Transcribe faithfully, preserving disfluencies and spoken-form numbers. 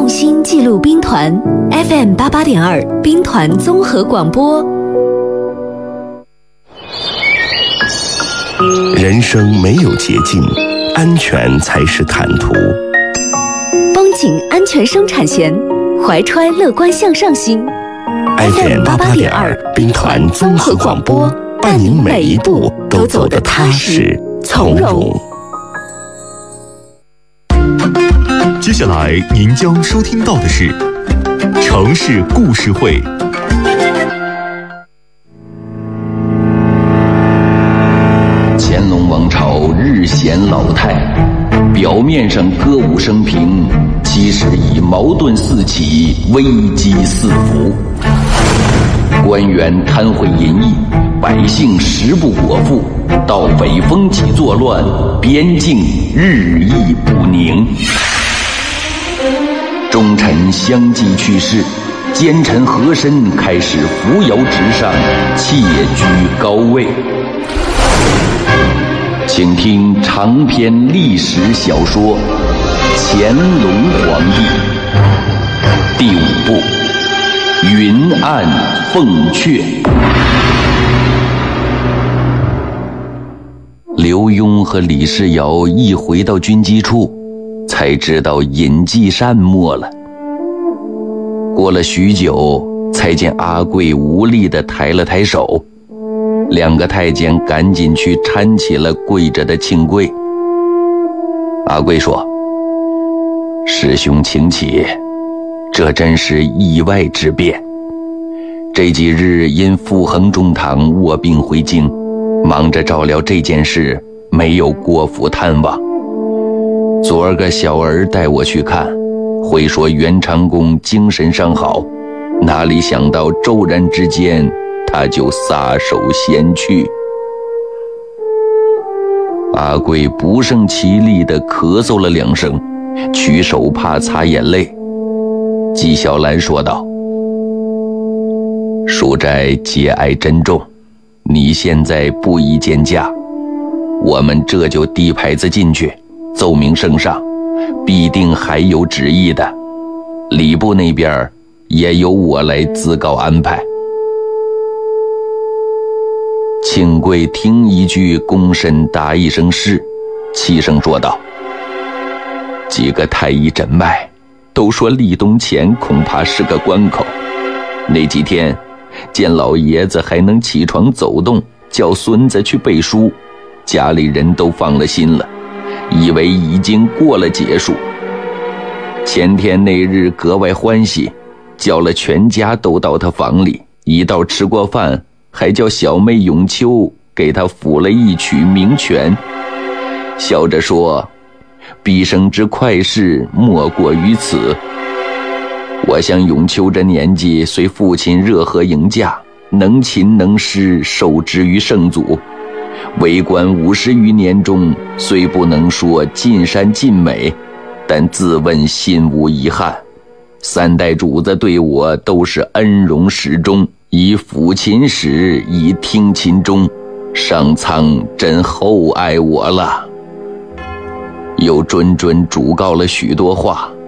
心记录兵团 F M 八八点二兵团综合广播。 人生没有捷径，安全才是坦途。 绷紧安全生产线，怀揣乐观向上心。 F M 八八点二兵团综合广播，伴您每一步都走得踏实从容。 接下来您将收听到的是城市故事会。 乾隆王朝日显老态，表面上歌舞升平，其实已矛盾四起，危机四伏。官员贪贿淫逸，百姓食不果腹，盗匪风起作乱，边境日益不宁。忠臣相继去世，奸臣和珅开始扶摇直上，窃居高位。请听长篇历史小说《乾隆皇帝》第五部《云暗凤阙》。刘墉和李世尧一回到军机处，才知道尹继善没了。过了许久，才见阿贵无力地抬了抬手，两个太监赶紧去搀起了跪着的庆贵。阿贵说：“师兄请起，这真是意外之变。这几日因傅恒中堂卧病回京，忙着照料这件事，没有过府探望。昨儿个小儿带我去看，会说袁长公精神尚好，哪里想到骤然之间他就撒手先去。”阿贵不胜其力地咳嗽了两声，取手帕擦眼泪。纪晓岚说道：“书斋节哀珍重，你现在不宜见驾，我们这就递牌子进去，奏明圣上，必定还有旨意的。礼部那边也由我来自告安排。”庆贵听一句，躬身答一声是，齐声说道：“几个太医诊脉，都说立冬前恐怕是个关口。那几天见老爷子还能起床走动，叫孙子去背书，家里人都放了心了，以为已经过了劫数。前天那日格外欢喜，叫了全家都到他房里，一道吃过饭，还叫小妹永秋给他抚了一曲名泉，笑着说：“毕生之快事莫过于此。”我想永秋这年纪，随父亲热河迎驾，能勤能诗，受之于圣祖。为官五十余年中，虽不能说尽善尽美，但自问心无遗憾。三代主子对我都是恩荣始终，以抚琴时，以听琴中，上苍真厚爱我了。又谆谆嘱告了许多话，